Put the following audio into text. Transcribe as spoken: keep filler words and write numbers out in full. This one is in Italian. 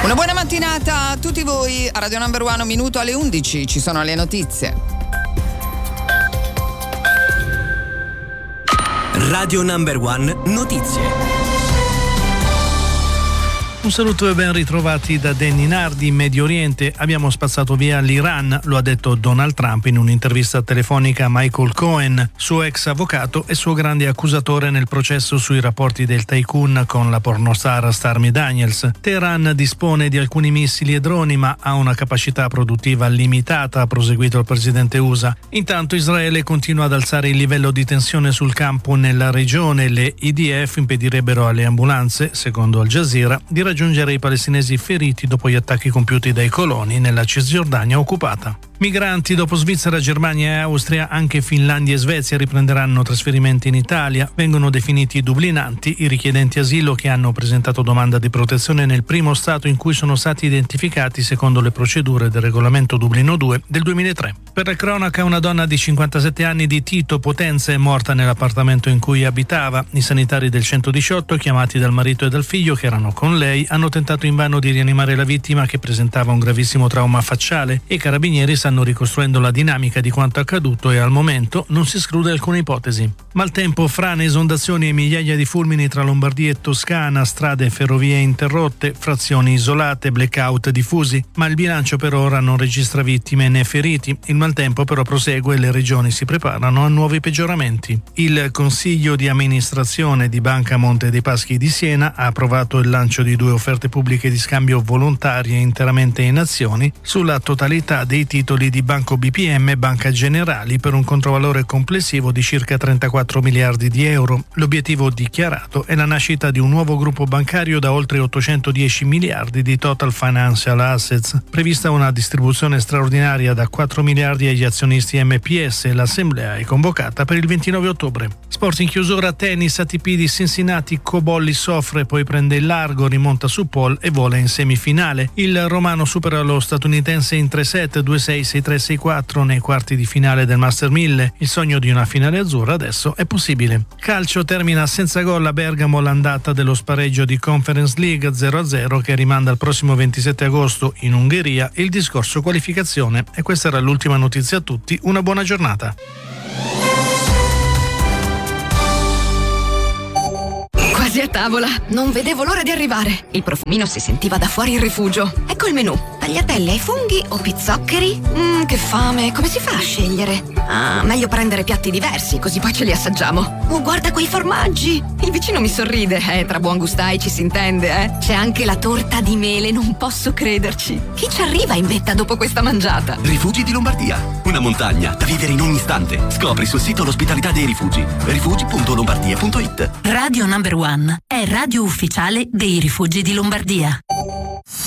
Una buona mattinata a tutti voi. A Radio Number One, un minuto alle undici, ci sono le notizie. Radio Number One Notizie. Un saluto e ben ritrovati da Danny Nardi. In Medio Oriente abbiamo spazzato via l'Iran, lo ha detto Donald Trump in un'intervista telefonica a Michael Cohen, suo ex avvocato e suo grande accusatore nel processo sui rapporti del tycoon con la pornostar Stormy Daniels. Teheran dispone di alcuni missili e droni ma ha una capacità produttiva limitata, ha proseguito il presidente U S A. Intanto Israele continua ad alzare il livello di tensione sul campo nella regione. Le I D F impedirebbero alle ambulanze, secondo Al Jazeera, di raggiungere i palestinesi feriti dopo gli attacchi compiuti dai coloni nella Cisgiordania occupata. Migranti dopo Svizzera, Germania e Austria, anche Finlandia e Svezia riprenderanno trasferimenti in Italia. Vengono definiti dublinanti i richiedenti asilo che hanno presentato domanda di protezione nel primo stato in cui sono stati identificati secondo le procedure del regolamento Dublino due del duemilatré. Per la cronaca, una donna di cinquantasette anni di Tito Potenza è morta nell'appartamento in cui abitava. I sanitari del centodiciotto, chiamati dal marito e dal figlio che erano con lei, hanno tentato invano di rianimare la vittima che presentava un gravissimo trauma facciale e i carabinieri stanno ricostruendo la dinamica di quanto accaduto e al momento non si esclude alcuna ipotesi. Maltempo, frane, esondazioni e migliaia di fulmini tra Lombardia e Toscana, strade e ferrovie interrotte, frazioni isolate, blackout diffusi, ma il bilancio per ora non registra vittime né feriti. Il maltempo però prosegue e le regioni si preparano a nuovi peggioramenti. Il Consiglio di amministrazione di Banca Monte dei Paschi di Siena ha approvato il lancio di due offerte pubbliche di scambio volontarie interamente in azioni sulla totalità dei titoli di Banco B P M e Banca Generali per un controvalore complessivo di circa trentaquattro miliardi di euro. L'obiettivo dichiarato è la nascita di un nuovo gruppo bancario da oltre ottocentodieci miliardi di total financial assets. Prevista una distribuzione straordinaria da quattro miliardi agli azionisti M P S. L'assemblea è convocata per il ventinove ottobre. Sport in chiusura, tennis, A T P di Cincinnati, Cobolli soffre, poi prende il largo, rimonta su Paul e vola in semifinale. Il romano supera lo statunitense in tre set, due sei, sei tre, sei quattro nei quarti di finale del Master mille. Il sogno di una finale azzurra adesso è possibile. Calcio, termina senza gol a Bergamo l'andata dello spareggio di Conference League zero a zero che rimanda al prossimo ventisette agosto in Ungheria il discorso qualificazione. E questa era l'ultima notizia a tutti. Una buona giornata. Quasi a tavola, non vedevo l'ora di arrivare. Il profumino si sentiva da fuori il rifugio. Ecco il menù: tagliatelle ai funghi o pizzoccheri? Mmm, che fame, come si fa a scegliere? Ah, meglio prendere piatti diversi, così poi ce li assaggiamo. Oh, guarda quei formaggi! Il vicino mi sorride, eh, tra buon gustai ci si intende, eh. C'è anche la torta di mele, non posso crederci. Chi ci arriva in vetta dopo questa mangiata? Rifugi di Lombardia, una montagna da vivere in ogni istante. Scopri sul sito l'ospitalità dei rifugi, rifugi punto lombardia punto it. Radio Number One è radio ufficiale dei Rifugi di Lombardia.